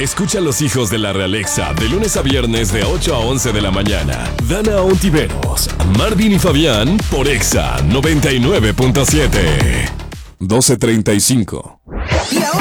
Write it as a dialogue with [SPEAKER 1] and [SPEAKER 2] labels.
[SPEAKER 1] Escucha a los hijos de la Realexa de lunes a viernes de 8 a 11 de la mañana. Dana Ontiveros, Marvin y Fabián por Exa 99.7. 12:35.
[SPEAKER 2] Y ahora